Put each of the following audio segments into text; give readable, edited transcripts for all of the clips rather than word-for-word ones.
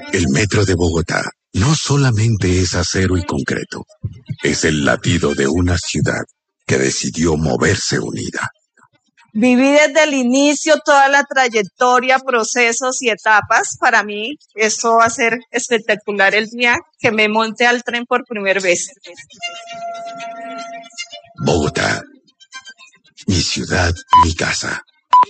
El metro de Bogotá no solamente es acero y concreto, es el latido de una ciudad que decidió moverse unida. Viví desde el inicio toda la trayectoria, procesos y etapas. Para mí, eso va a ser espectacular el día que me monte al tren por primera vez. Bogotá, mi ciudad, mi casa.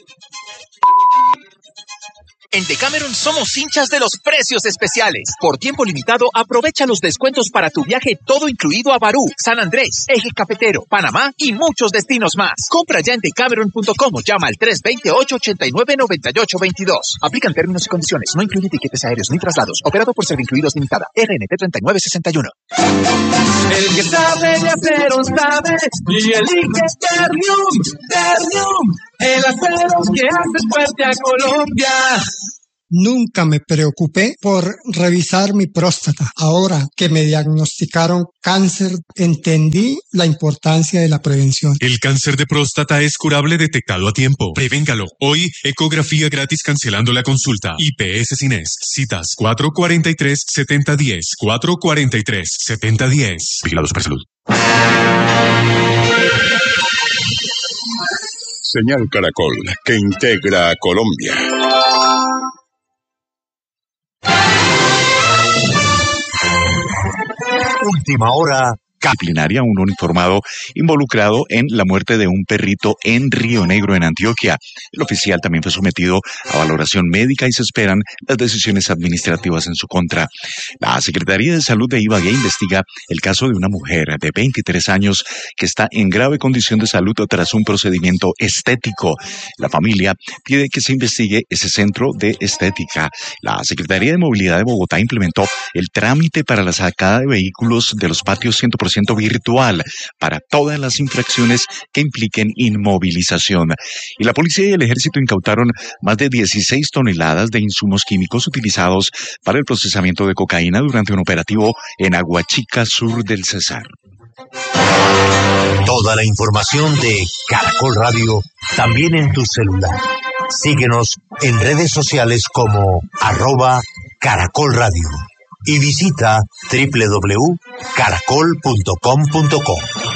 En Decameron somos hinchas de los precios especiales. Por tiempo limitado, aprovecha los descuentos para tu viaje todo incluido a Barú, San Andrés, Eje Cafetero, Panamá y muchos destinos más. Compra ya en Decameron.com o llama al 320-889-9822. Aplican términos y condiciones. No incluye tiquetes aéreos ni traslados. Operado por Servincluidos Limitada. RNT 3961. El que sabe de acero sabe y elige Ternium. Ternium, el acero que hace fuerte a Colombia. Nunca me preocupé por revisar mi próstata. Ahora que me diagnosticaron cáncer, entendí la importancia de la prevención. El cáncer de próstata es curable detectado a tiempo. Prevéngalo. Hoy, ecografía gratis cancelando la consulta. IPS Cines. Citas 443-7010. 443-7010. Vigilado Supersalud. Señal Caracol, que integra a Colombia. Última hora. Disciplinaria, un uniformado involucrado en la muerte de un perrito en Río Negro, en Antioquia. El oficial también fue sometido a valoración médica y se esperan las decisiones administrativas en su contra. La Secretaría de Salud de Ibagué investiga el caso de una mujer de 23 años que está en grave condición de salud tras un procedimiento estético. La familia pide que se investigue ese centro de estética. La Secretaría de Movilidad de Bogotá implementó el trámite para la sacada de vehículos de los patios 100% virtual para todas las infracciones que impliquen inmovilización. Y la policía y el ejército incautaron más de 16 toneladas de insumos químicos utilizados para el procesamiento de cocaína durante un operativo en Aguachica, sur del Cesar. Toda la información de Caracol Radio también en tu celular. Síguenos en redes sociales como @Caracol Radio. Y visita www.caracol.com.co.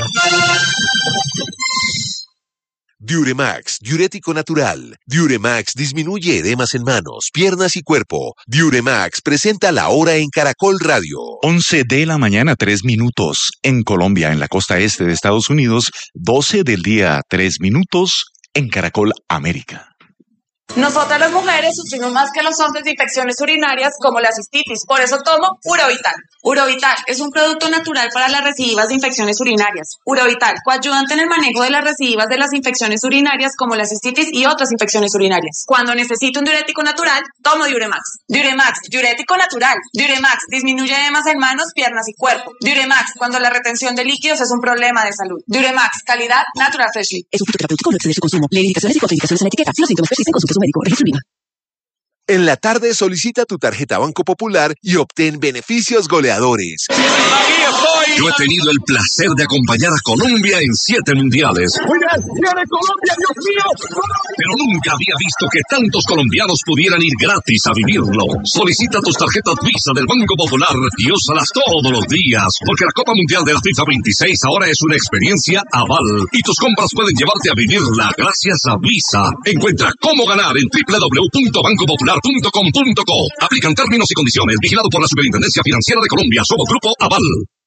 Diuremax, diurético natural. Diuremax disminuye edemas en manos, piernas y cuerpo. Diuremax presenta la hora en Caracol Radio. 11 de la mañana, 3 minutos. En Colombia, en la costa este de Estados Unidos, 12 del día, 3 minutos. En Caracol América. Nosotras las mujeres sufrimos más que los hombres de infecciones urinarias como la cistitis, por eso tomo Urovital. Urovital es un producto natural para las recidivas de infecciones urinarias. Urovital, coayudante en el manejo de las recidivas de las infecciones urinarias como la cistitis y otras infecciones urinarias. Cuando necesito un diurético natural, tomo Diuremax. Diuremax, diurético natural. Diuremax disminuye edemas en manos, piernas y cuerpo. Diuremax, cuando la retención de líquidos es un problema de salud. Diuremax, calidad Natural Freshly. Es un producto terapéutico, no excede su consumo. Lee indicaciones y contraindicaciones en la etiqueta. Si los síntomas persisten, consulte a su médico. Registro INVIMA. En la tarde solicita tu tarjeta Banco Popular y obtén beneficios goleadores. Yo he tenido el placer de acompañar a Colombia en 7 mundiales. ¡Viene Colombia, Dios mío! Pero nunca había visto que tantos colombianos pudieran ir gratis a vivirlo. Solicita tus tarjetas Visa del Banco Popular y úsalas todos los días, porque la Copa Mundial de la FIFA 26 ahora es una experiencia aval y tus compras pueden llevarte a vivirla gracias a Visa. Encuentra cómo ganar en www.bancopopular.com.co. Aplican términos y condiciones. Vigilado por la Superintendencia Financiera de Colombia. Somos Grupo Aval.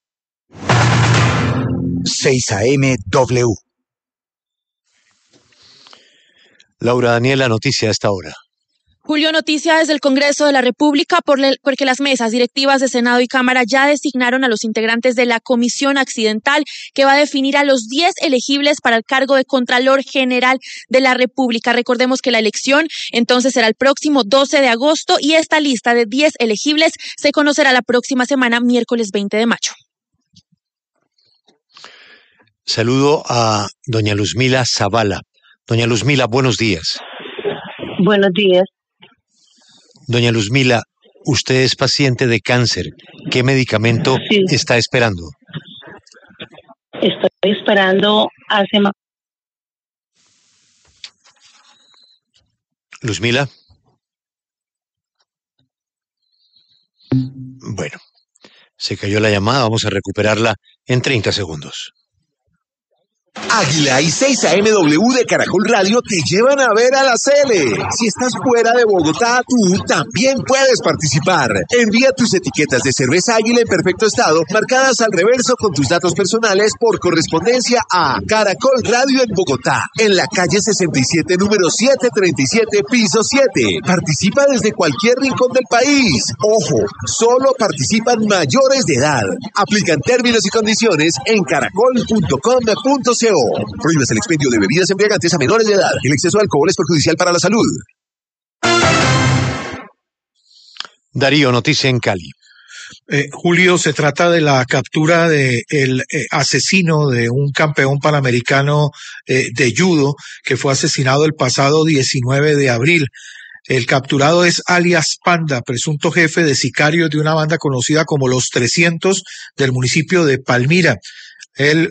6 AM W. Laura Daniela, noticia a esta hora. Julio, noticia desde el Congreso de la República porque las mesas directivas de Senado y Cámara ya designaron a los integrantes de la Comisión Accidental que va a definir a los 10 elegibles para el cargo de Contralor General de la República. Recordemos que la elección entonces será el próximo 12 de agosto y esta lista de 10 elegibles se conocerá la próxima semana, miércoles 20 de mayo. Saludo a doña Luzmila Zavala. Doña Luzmila, buenos días. Buenos días. Doña Luzmila, usted es paciente de cáncer. ¿Qué medicamento está esperando? Estoy esperando hace más. Luzmila. Bueno, se cayó la llamada, vamos a recuperarla en 30 segundos. Águila y 6 AMW de Caracol Radio te llevan a ver a la Sele. Si estás fuera de Bogotá, tú también puedes participar. Envía tus etiquetas de cerveza Águila en perfecto estado, marcadas al reverso con tus datos personales por correspondencia a Caracol Radio en Bogotá, en la calle 67, número 737, piso 7. Participa desde cualquier rincón del país. Ojo, solo participan mayores de edad. Aplican términos y condiciones en caracol.com.co. Prohíbes el expendio de bebidas embriagantes a menores de edad. El exceso de alcohol es perjudicial para la salud. Darío, noticia en Cali. Julio, se trata de la captura de el asesino de un campeón panamericano de judo que fue asesinado el pasado 19 de abril. El capturado es alias Panda, presunto jefe de sicarios de una banda conocida como Los 300 del municipio de Palmira. Él